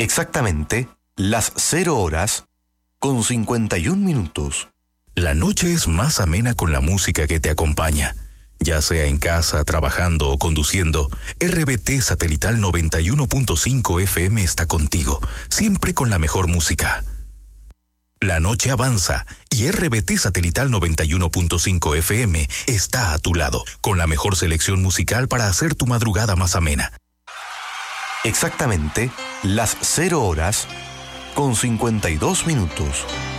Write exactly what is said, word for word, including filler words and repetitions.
Exactamente las cero horas con cincuenta y un minutos. La noche es más amena con la música que te acompaña. Ya sea en casa, trabajando o conduciendo, R B T Satelital noventa y uno punto cinco F M está contigo, siempre con la mejor música. La noche avanza y R B T Satelital noventa y uno punto cinco F M está a tu lado, con la mejor selección musical para hacer tu madrugada más amena. Exactamente las cero horas con cincuenta y dos minutos.